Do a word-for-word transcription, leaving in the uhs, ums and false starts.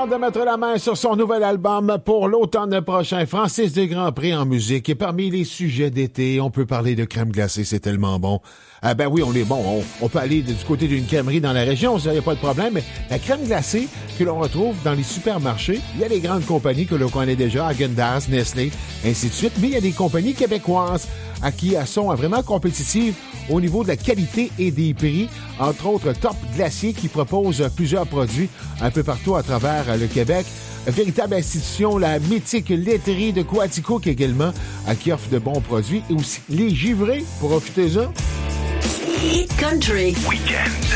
de mettre la main sur son nouvel album pour l'automne prochain. Francis Desgrands-Pré en musique. Et parmi les sujets d'été, on peut parler de crème glacée, c'est tellement bon. Ah ben oui, on est bon. On, on peut aller du côté d'une crèmerie dans la région, ça n'y a pas de problème. Mais la crème glacée que l'on retrouve dans les supermarchés, il y a les grandes compagnies que l'on connaît déjà, Häagen-Dazs, Nestlé, ainsi de suite. Mais il y a des compagnies québécoises à qui elles sont vraiment compétitives au niveau de la qualité et des prix. Entre autres, Top Glacier qui propose plusieurs produits un peu partout à travers le Québec. Véritable institution, la mythique laiterie de Quaticook également, à qui offre de bons produits. Et aussi les givrés, profitez-en. Hit Country Weekend.